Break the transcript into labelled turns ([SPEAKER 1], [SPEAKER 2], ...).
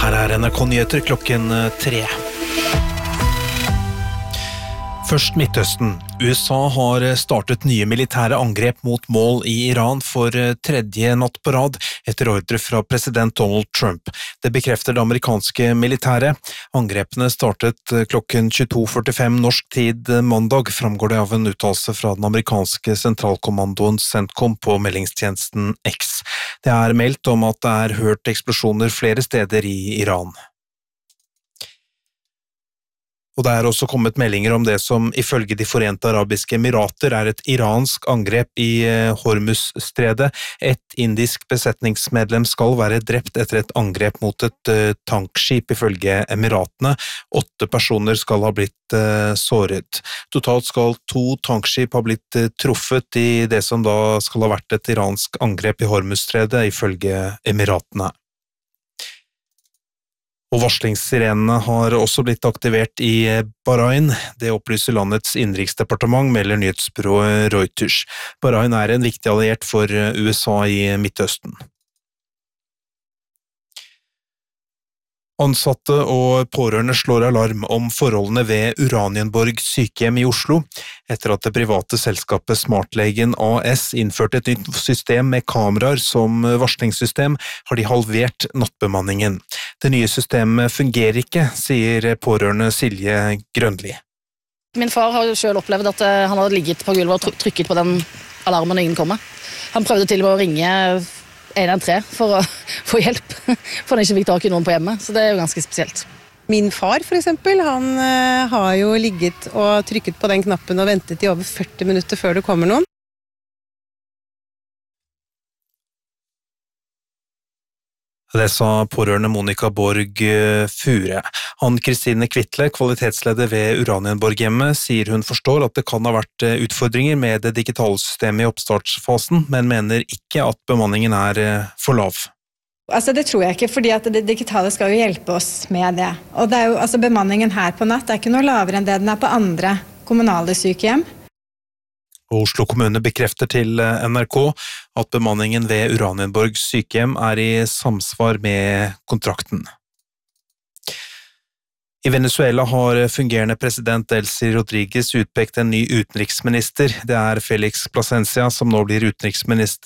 [SPEAKER 1] Her NRK-nyheter klokken 3. Først Midtøsten. USA har startet nye militære angrep mot mål i Iran for tredje natt på rad, etter ordre fra president Donald Trump. Det bekrefter det amerikanske militæret. Angrepene startet klokken 22:45 norsk tid mandag, framgår det av en uttalelse fra den amerikanske sentralkommandoen CENTCOM på meldingstjenesten X. Det er meldt om at det er hørt eksplosjoner flere steder i Iran. Og det er også kommet meldinger om det som ifølge de Forente Arabiske Emirater er et iransk angrep i Hormuzstredet. Et indisk besetningsmedlem skal være drept etter et angrep mot et tankskip ifølge Emiratene. 8 personer skal ha blitt såret. Totalt skal 2 tankskip ha blitt truffet i det som da skal ha vært et iransk angrep i Hormuzstredet ifølge Emiratene. Og varslingssirenene har også blitt aktivert i Bahrain. Det opplyser landets innenriksdepartement, melder nyhetsbyrået Reuters. Bahrain er en viktig alliert for USA i Midtøsten. Ansatte og pårørende slår alarm om forholdene ved Uranienborg sykehjem i Oslo. Etter at det private selskapet Smartlegen AS innførte et nytt system med kameraer som varslingssystem, har de halvert nattbemanningen. Det nye systemet fungerer ikke, sier pårørende Silje Grønli.
[SPEAKER 2] Min far har jo selv opplevd at han hadde ligget på gulvet og trykket på den alarmen når ingen kommer. Han prøvde til og med å ringe 113 for å få hjelp, for han ikke fikk tak i noen på hjemmet, så det er jo ganske spesielt.
[SPEAKER 3] Min far for eksempel, han har jo ligget og trykket på den knappen og ventet i over 40 minutter før det kommer noen.
[SPEAKER 1] Det sa pårørende Monica Borg Fure. Ann-Kristine Kvittle, kvalitetsleder ved Uranienborg-hjemmet, sier hun forstår at det kan ha vært utfordringer med det digitale systemet i oppstartsfasen, men mener ikke at bemanningen er for lav.
[SPEAKER 4] Altså det tror jeg ikke, fordi at det digitale skal jo hjelpe oss med det. Og det er jo, altså bemanningen her på natt er ikke noe lavere enn det den er på andre kommunale sykehjem.
[SPEAKER 1] Og Oslo kommune bekrefter til NRK at bemanningen ved Uranienborg sykehjem er i samsvar med kontrakten. I Venezuela har fungerende president Delcy Rodriguez utpekt en ny utenriksminister. Det er Felix Plasencia som nå blir utenriksminister